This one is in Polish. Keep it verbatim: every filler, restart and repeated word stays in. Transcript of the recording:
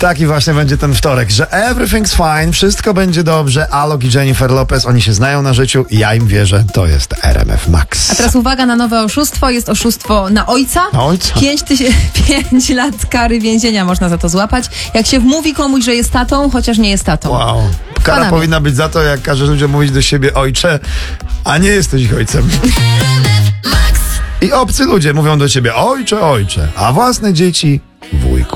Taki właśnie będzie ten wtorek, że everything's fine, wszystko będzie dobrze. Alok i Jennifer Lopez, oni się znają na życiu i ja im wierzę. To jest R M F Max. A teraz uwaga na nowe oszustwo. Jest oszustwo na ojca. Na ojca? Pięć, tyś- pięć lat kary więzienia można za to złapać. Jak się wmówi komuś, że jest tatą, chociaż nie jest tatą. Wow. Kara Panami. powinna być za to, jak każesz ludziom mówić do siebie ojcze, a nie jesteś ich ojcem. I obcy ludzie mówią do ciebie ojcze, ojcze, a własne dzieci wujku.